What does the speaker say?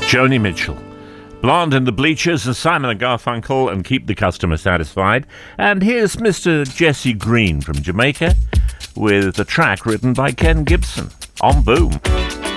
Joni Mitchell. Blonde in the Bleachers and Simon and Garfunkel and Keep the Customer Satisfied. And here's Mr. Jesse Green from Jamaica with a track written by Ken Gibson on Boom.